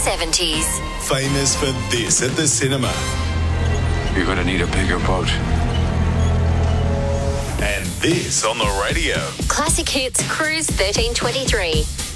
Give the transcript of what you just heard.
70s. Famous for this at the cinema. You're going to need a bigger boat. And this on the radio. Classic Hits Cruise 1323.